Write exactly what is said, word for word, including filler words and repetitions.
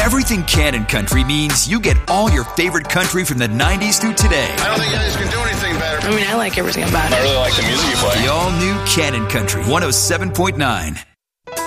Everything Cannon Country means you get all your favorite country from the nineties through today. I don't think you guys can do anything better. I mean, I like everything about it. I really like the music you play. The all-new Cannon Country one oh seven point nine.